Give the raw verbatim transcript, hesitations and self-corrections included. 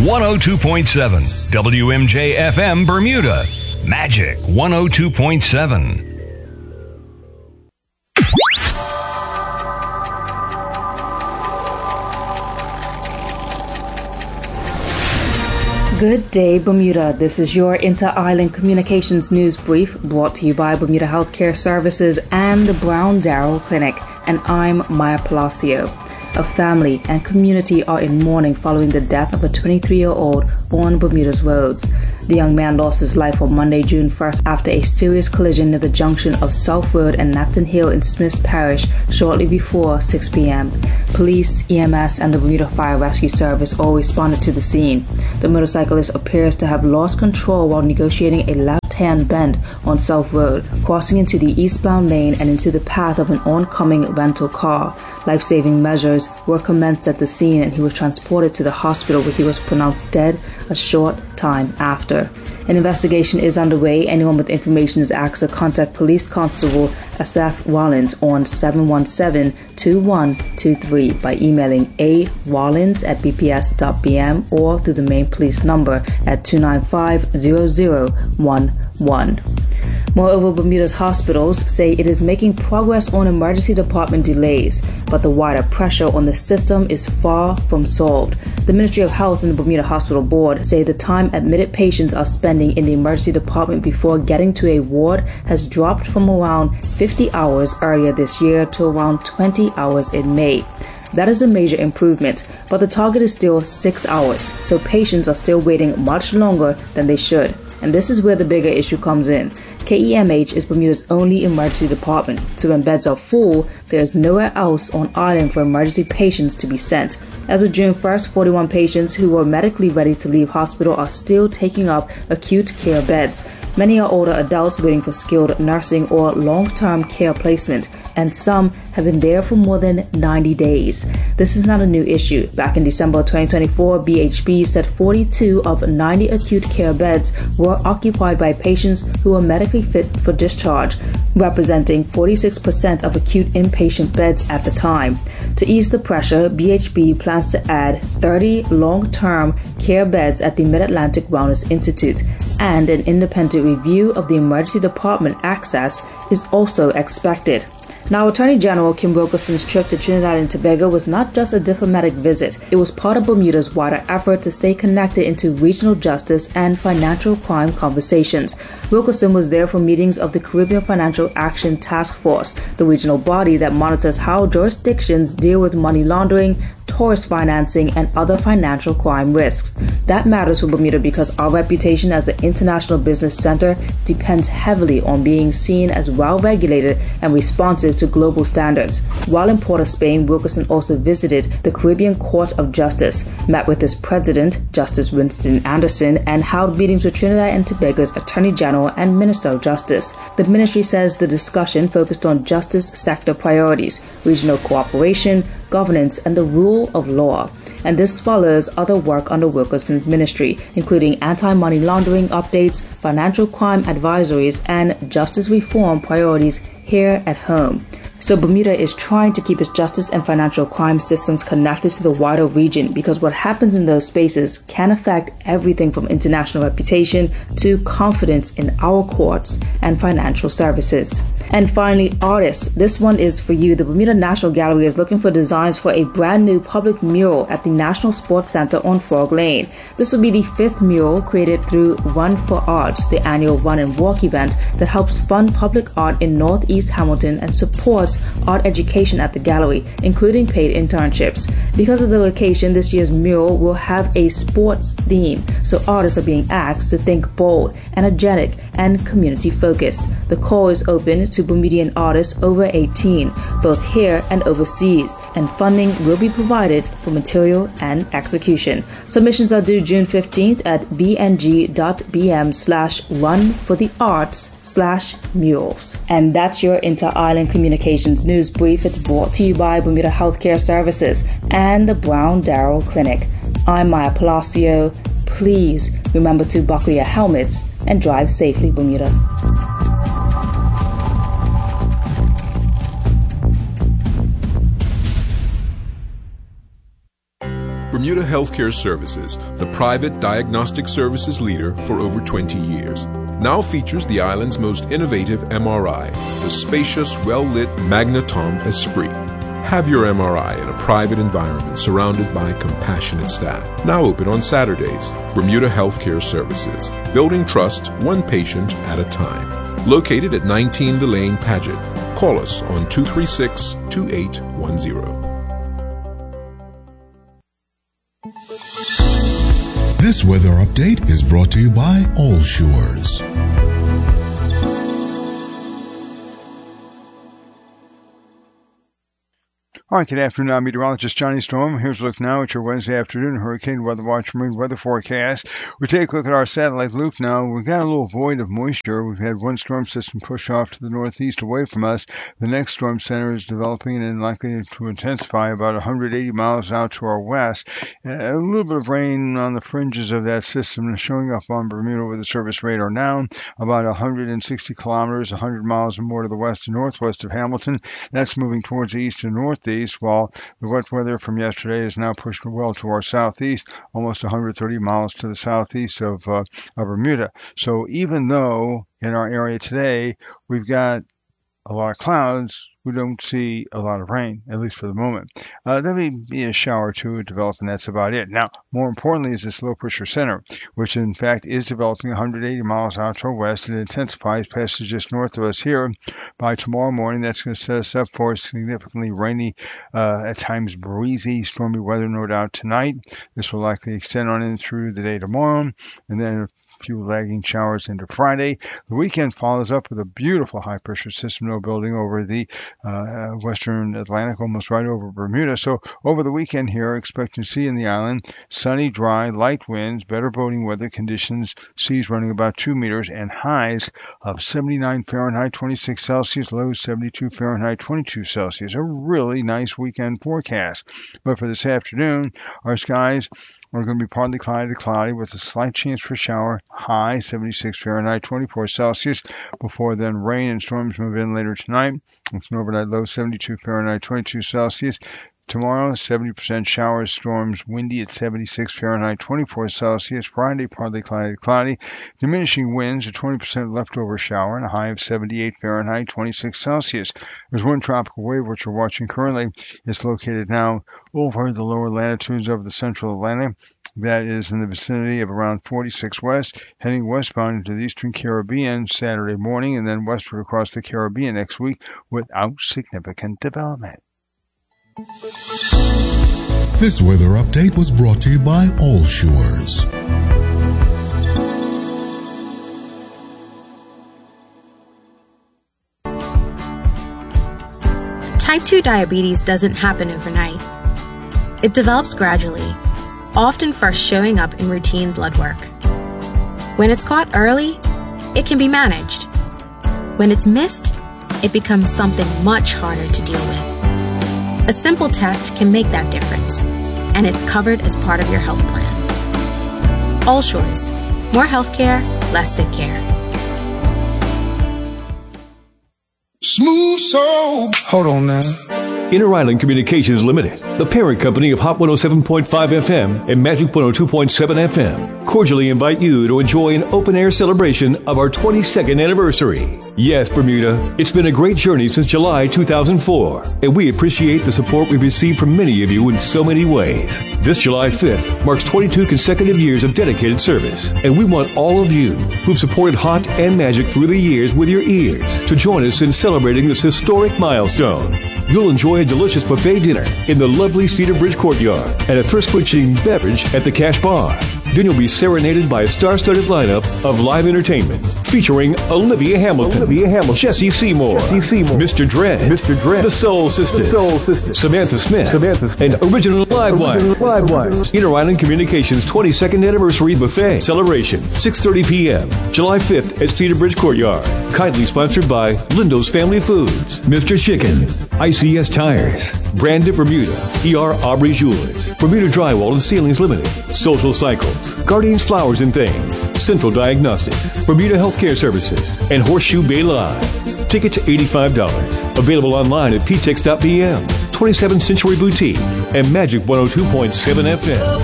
one oh two point seven W M J F M Bermuda. Magic one oh two point seven. Good day, Bermuda. This is your Inter-Island Communications News Brief brought to you by Bermuda Healthcare Services and the Brown Darrell Clinic. And I'm Maya Palacio. A family and community are in mourning following the death of a twenty-three-year-old on Bermuda's roads. The young man lost his life on Monday, June first, after a serious collision near the junction of South Road and Napton Hill in Smiths Parish shortly before six p.m. Police, E M S, and the Bermuda Fire Rescue Service all responded to the scene. The motorcyclist appears to have lost control while negotiating a left-hand bend on South Road, crossing into the eastbound lane and into the path of an oncoming rental car. Life-saving measures were commenced at the scene, and he was transported to the hospital where he was pronounced dead a short time after. An investigation is underway. Anyone with information is asked to contact Police Constable Asaf Wallins on seven one seven, two one two three by emailing a wallins at b p s dot b m or through the main police number at two nine five, zero zero one one. Moreover, Bermuda's hospitals say it is making progress on emergency department delays, but the wider pressure on the system is far from solved. The Ministry of Health and the Bermuda Hospital Board say the time admitted patients are spending in the emergency department before getting to a ward has dropped from around fifty hours earlier this year to around twenty hours in May. That is a major improvement, but the target is still six hours, so patients are still waiting much longer than they should. And this is where the bigger issue comes in. K E M H is Bermuda's only emergency department, so when beds are full, there is nowhere else on island for emergency patients to be sent. As of June first, forty-one patients who were medically ready to leave hospital are still taking up acute care beds. Many are older adults waiting for skilled nursing or long-term care placement, and some have been there for more than ninety days. This is not a new issue. Back in December twenty twenty-four, B H B said forty-two of ninety acute care beds were occupied by patients who were medically fit for discharge, representing forty-six percent of acute inpatient beds at the time. To ease the pressure, B H B plans to add thirty long-term care beds at the Mid-Atlantic Wellness Institute, and an independent review of the emergency department access is also expected. Now, Attorney General Kim Wilkerson's trip to Trinidad and Tobago was not just a diplomatic visit. It was part of Bermuda's wider effort to stay connected into regional justice and financial crime conversations. Wilkerson was there for meetings of the Caribbean Financial Action Task Force, the regional body that monitors how jurisdictions deal with money laundering, tourist financing, and other financial crime risks. That matters for Bermuda because our reputation as an international business center depends heavily on being seen as well-regulated and responsive to global standards. While in Port of Spain, Wilkerson also visited the Caribbean Court of Justice, met with its president, Justice Winston Anderson, and held meetings with Trinidad and Tobago's Attorney General and Minister of Justice. The ministry says the discussion focused on justice sector priorities, regional cooperation, governance, and the rule of law. And this follows other work under Wilkerson's ministry, including anti-money laundering updates, financial crime advisories, and justice reform priorities here at home. So Bermuda is trying to keep its justice and financial crime systems connected to the wider region because what happens in those spaces can affect everything from international reputation to confidence in our courts and financial services. And finally, artists. This one is for you. The Bermuda National Gallery is looking for designs for a brand new public mural at the National Sports Center on Frog Lane. This will be the fifth mural created through Run for Arts, the annual run and walk event that helps fund public art in Northeast Hamilton and supports art education at the gallery, including paid internships. Because of the location, this year's mural will have a sports theme, so artists are being asked to think bold, energetic, and community-focused. The call is open to Bermudian artists over eighteen, both here and overseas, and funding will be provided for material and execution. Submissions are due June fifteenth at bng.bm slash run for the arts slash murals. And that's your Inter-Island Communications News Brief. It's brought to you by Bermuda Healthcare Services and the Brown Darrell Clinic. I'm Maya Palacio. Please remember to buckle your helmets and drive safely, Bermuda. Bermuda Healthcare Services, the private diagnostic services leader for over twenty years, now features the island's most innovative M R I, the spacious, well-lit Magnetom Esprit. Have your M R I in a private environment surrounded by compassionate staff. Now open on Saturdays. Bermuda Healthcare Services, building trust one patient at a time. Located at nineteen Delane Paget. Call us on two three six, two eight one zero. This weather update is brought to you by All Shores. All right, good afternoon. I'm meteorologist Johnny Storm. Here's a look now at your Wednesday afternoon Hurricane Weather Watch Marine Weather Forecast. We take a look at our satellite loop now. We've got a little void of moisture. We've had one storm system push off to the northeast away from us. The next storm center is developing and likely to intensify about one hundred eighty miles out to our west. A little bit of rain on the fringes of that system showing up on Bermuda with the surface radar now, about one hundred sixty kilometers, one hundred miles or more to the west and northwest of Hamilton. That's moving towards the east and northeast. While the wet weather from yesterday is now pushed well to our southeast, almost one hundred thirty miles to the southeast of, uh, of Bermuda. So even though in our area today we've got a lot of clouds, we don't see a lot of rain, at least for the moment. Uh, there may be a shower or two develop, and that's about it. Now, more importantly is this low pressure center, which in fact is developing one hundred eighty miles out to our west and intensifies, passes just north of us here. By tomorrow morning, that's going to set us up for significantly rainy, uh, at times breezy, stormy weather, no doubt tonight. This will likely extend on in through the day tomorrow, and then few lagging showers into Friday. The weekend follows up with a beautiful high-pressure system now building over the uh, western Atlantic, almost right over Bermuda. So over the weekend here, expecting to see in the island sunny, dry, light winds, better boating weather conditions, seas running about two meters, and highs of seventy-nine Fahrenheit, twenty-six Celsius, lows seventy-two Fahrenheit, twenty-two Celsius. A really nice weekend forecast. But for this afternoon, our skies are going to be partly cloudy to cloudy with a slight chance for shower, high seventy-six Fahrenheit, twenty-four Celsius. Before then, rain and storms move in later tonight. It's an overnight low seventy-two Fahrenheit, twenty-two Celsius. Tomorrow, seventy percent showers, storms, windy at seventy-six Fahrenheit, twenty-four Celsius. Friday, partly cloudy to cloudy. Diminishing winds, a twenty percent leftover shower, and a high of seventy-eight Fahrenheit, twenty-six Celsius. There's one tropical wave, which we're watching currently. It's located now over the lower latitudes of the central Atlantic. That is in the vicinity of around forty-six west, heading westbound into the eastern Caribbean Saturday morning, and then westward across the Caribbean next week without significant development. This weather update was brought to you by All Shores. Type two diabetes doesn't happen overnight. It develops gradually, often first showing up in routine blood work. When it's caught early, it can be managed. When it's missed, it becomes something much harder to deal with. A simple test can make that difference, and it's covered as part of your health plan. All Shores. More healthcare, less sick care. Smooth so. Hold on now. Inter Island Communications Limited, the parent company of Hot one oh seven point five F M and Magic one oh two point seven F M, cordially invite you to enjoy an open-air celebration of our twenty-second anniversary. Yes, Bermuda, it's been a great journey since July two thousand four, and we appreciate the support we've received from many of you in so many ways. This July fifth marks twenty-two consecutive years of dedicated service, and we want all of you who've supported Hot and Magic through the years with your ears to join us in celebrating this historic milestone. You'll enjoy a delicious buffet dinner in the lovely Cedar Bridge Courtyard and a thirst-quenching beverage at the Cash Bar. Then you'll be serenaded by a star-studded lineup of live entertainment featuring Olivia Hamilton, Olivia Hamilton, Jesse Seymour, Jesse Seymour, Mister Dread, Mister Dread, The Soul Sisters, the Soul Sisters, Samantha Smith, Samantha Smith, and Original Live Wires. Inter Island Communications twenty-second Anniversary Buffet Celebration, six thirty p.m., July fifth at Cedar Bridge Courtyard. Kindly sponsored by Lindo's Family Foods, Mister Chicken, I C S Tires, Branded Bermuda, E R Aubrey Jewelers, Bermuda Drywall and Ceilings Limited, Social Cycles, Guardians Flowers and Things, Central Diagnostics, Bermuda Healthcare Services, and Horseshoe Bay Live. Tickets eighty-five dollars. Available online at p tix dot p m. twenty-seventh Century Boutique and Magic one oh two point seven F M.